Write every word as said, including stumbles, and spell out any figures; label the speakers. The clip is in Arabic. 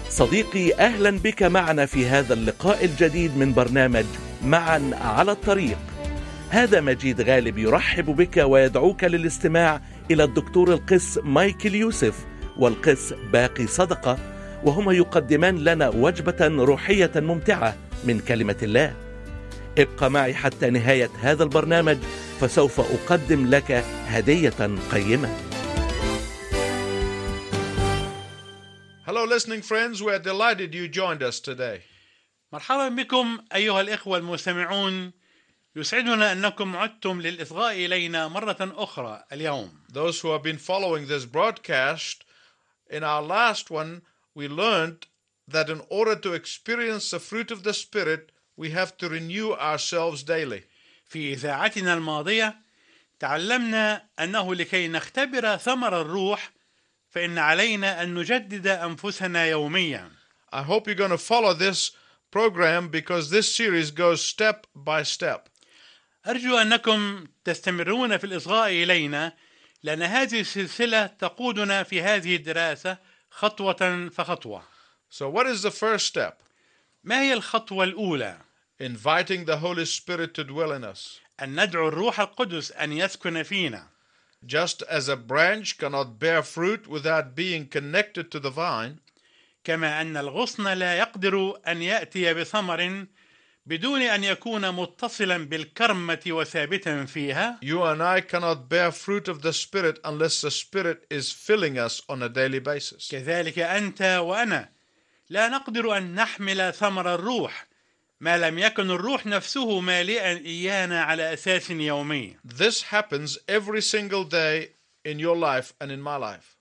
Speaker 1: صديقي، أهلا بك معنا في هذا اللقاء الجديد من برنامج معا على الطريق. هذا مجيد غالب يرحب بك ويدعوك للاستماع إلى الدكتور القس مايكل يوسف والقس باقي صدقة، وهما يقدمان لنا وجبة روحية ممتعة من كلمة الله. ابقى معي حتى نهاية هذا البرنامج، فسوف أقدم لك هدية قيمة.
Speaker 2: Hello listening friends, we are delighted you joined us today.
Speaker 3: مرحبا بكم أيها الإخوة المستمعون، يسعدنا أنكم عدتم للإصغاء إلينا مرة أخرى اليوم.
Speaker 2: Those who have been following this broadcast, in our last one we learned that in order to experience the fruit of the Spirit, we have to renew ourselves daily.
Speaker 3: في إذاعتنا الماضية تعلمنا أنه لكي نختبر ثمر الروح فإن علينا أن نجدد أنفسنا يوميا.
Speaker 2: I hope you're going to follow this program because this series goes step by step.
Speaker 3: أرجو أنكم تستمرون في الإصغاء إلينا، لأن هذه السلسلة تقودنا في هذه الدراسة خطوة فخطوة.
Speaker 2: So what is the first step?
Speaker 3: ما هي الخطوة الأولى؟
Speaker 2: Inviting the Holy Spirit to dwell in us.
Speaker 3: أن ندعو الروح القدس أن يسكن فينا.
Speaker 2: Just as a branch cannot bear fruit without being connected to the vine,
Speaker 3: كما أن الغصن لا يقدر أن يأتي بثمر بدون أن يكون متصلا بالكرمة وثابتا فيها،
Speaker 2: you and I cannot bear fruit of the Spirit unless the Spirit is filling us on a daily basis.
Speaker 3: كذلك أنت وأنا لا نقدر أن نحمل ثمر الروح ما لم يكن الروح نفسه مالئا إيانا على أساس يومي.
Speaker 2: This happens every single day in your life and in my life.